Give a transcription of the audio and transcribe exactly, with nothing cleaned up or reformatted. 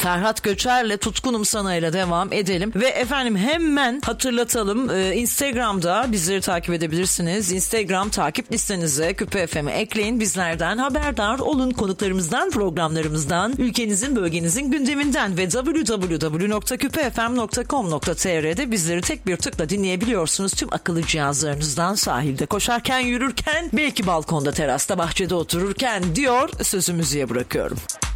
Ferhat Göçer'le Tutkunum Sana ile devam edelim. Ve efendim hemen hatırlatalım. Ee, Instagram'da bizleri takip edebilirsiniz. Instagram takip listenize Küpe F M'i ekleyin. Bizlerden haberdar olun. Konuklarımızdan, programlarımızdan, ülkenizin, bölgenizin gündeminden ve double-u double-u double-u nokta küpe f m nokta com nokta t r'de bizleri tek bir tıkla dinleyebiliyorsunuz. Tüm akıllı cihazlarınızdan, sahilde koşarken, yürürken, belki balkonda, terasta, bahçede otururken diyor, sözü müziğe bırakıyorum.